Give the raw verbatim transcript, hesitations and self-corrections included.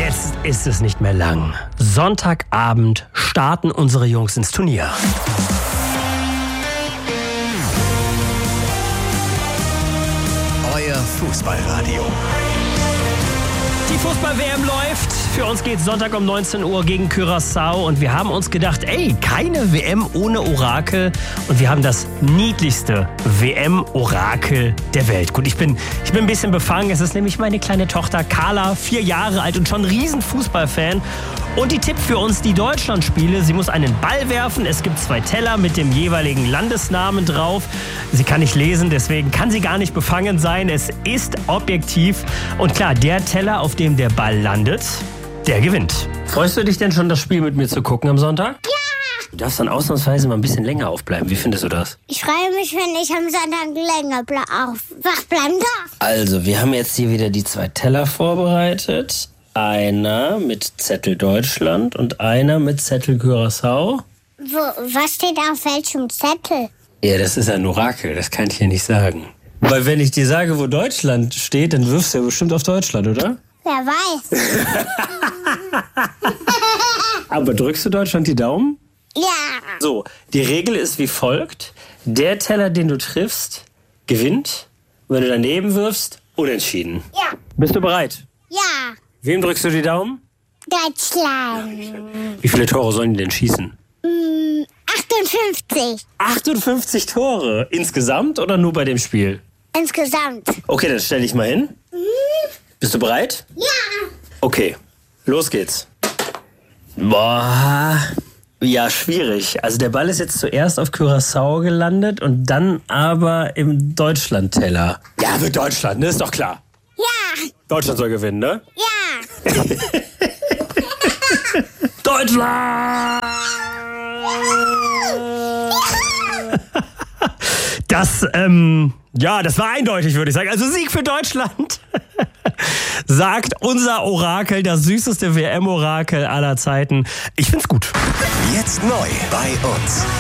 Jetzt ist es nicht mehr lang. Sonntagabend starten unsere Jungs ins Turnier. Euer Fußballradio. Die Fußball-W M läuft. Für uns geht Sonntag um neunzehn Uhr gegen Curaçao. Und wir haben uns gedacht, ey, keine W M ohne Orakel. Und wir haben das niedlichste W M-Orakel der Welt. Gut, ich bin, ich bin ein bisschen befangen. Es ist nämlich meine kleine Tochter Carla, vier Jahre alt und schon ein riesen Fußballfan. Und die tippt für uns die Deutschlandspiele. Sie muss einen Ball werfen. Es gibt zwei Teller mit dem jeweiligen Landesnamen drauf. Sie kann nicht lesen, deswegen kann sie gar nicht befangen sein. Es ist objektiv. Und klar, der Teller, auf dem der Ball landet, der gewinnt. Freust du dich denn schon, das Spiel mit mir zu gucken am Sonntag? Ja! Du darfst dann ausnahmsweise mal ein bisschen länger aufbleiben. Wie findest du das? Ich freue mich, wenn ich am Sonntag länger ble- auf wach bleiben darf. Also, wir haben jetzt hier wieder die zwei Teller vorbereitet. Einer mit Zettel Deutschland und einer mit Zettel Curaçao. Wo, was steht auf welchem Zettel? Ja, das ist ein Orakel, das kann ich dir nicht sagen. Weil wenn ich dir sage, wo Deutschland steht, dann wirfst du ja bestimmt auf Deutschland, oder? Wer weiß. Aber drückst du Deutschland die Daumen? Ja. So, die Regel ist wie folgt. Der Teller, den du triffst, gewinnt. Wenn du daneben wirfst, unentschieden. Ja. Bist du bereit? Ja. Wem drückst du die Daumen? Deutschland. Wie viele Tore sollen die denn schießen? Hm, achtundfünfzig. achtundfünfzig Tore. Insgesamt oder nur bei dem Spiel? Insgesamt. Okay, dann stell dich mal hin. Bist du bereit? Ja. Okay, los geht's. Boah, ja, schwierig. Also der Ball ist jetzt zuerst auf Curaçao gelandet und dann aber im Deutschland-Teller. Ja, wird Deutschland, ne? Ist doch klar. Ja. Deutschland soll gewinnen, ne? Ja. Deutschland! Das, ähm, ja, das war eindeutig, würde ich sagen. Also Sieg für Deutschland, sagt unser Orakel, das süßeste W M-Orakel aller Zeiten. Ich find's gut. Jetzt neu bei uns.